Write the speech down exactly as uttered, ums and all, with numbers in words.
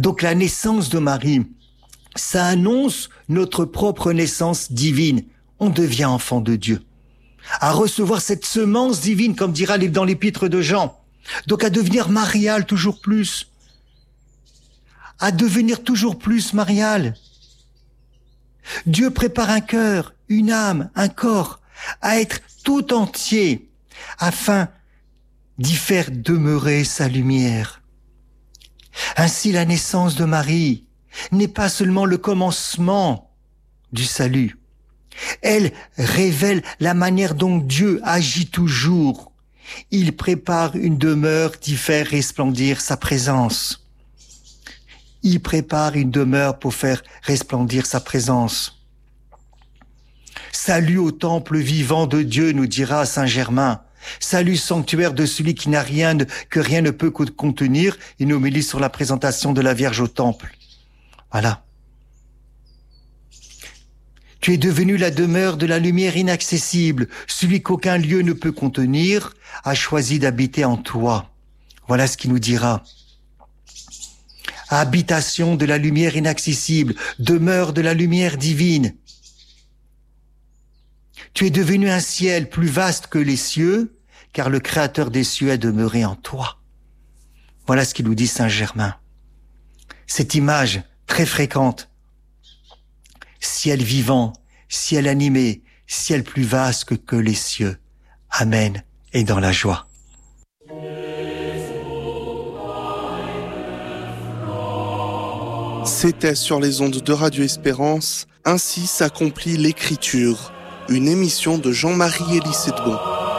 Donc la naissance de Marie, ça annonce notre propre naissance divine. On devient enfant de Dieu. À recevoir cette semence divine, comme dira dans l'épître de Jean. Donc à devenir marial toujours plus. À devenir toujours plus marial. Dieu prépare un cœur, une âme, un corps, à être tout entier, afin d'y faire demeurer sa lumière. Ainsi la naissance de Marie n'est pas seulement le commencement du salut. Elle révèle la manière dont Dieu agit toujours. Il prépare une demeure d'y faire resplendir sa présence. Il prépare une demeure pour faire resplendir sa présence. Salut au temple vivant de Dieu, nous dira Saint Germain. Salut sanctuaire de celui qui n'a rien de, que rien ne peut contenir. Une homélie sur la présentation de la Vierge au temple. Voilà. Tu es devenu la demeure de la lumière inaccessible. Celui qu'aucun lieu ne peut contenir a choisi d'habiter en toi. Voilà ce qu'il nous dira. Habitation de la lumière inaccessible, demeure de la lumière divine. Tu es devenu un ciel plus vaste que les cieux, car le Créateur des cieux est demeuré en toi. Voilà ce qu'il nous dit Saint Germain. Cette image très fréquente, ciel vivant, ciel animé, ciel plus vaste que, que les cieux. Amen. Et dans la joie. C'était sur les ondes de Radio Espérance, Ainsi s'accomplit l'écriture, une émission de Jean-Marie Elie Sedbon.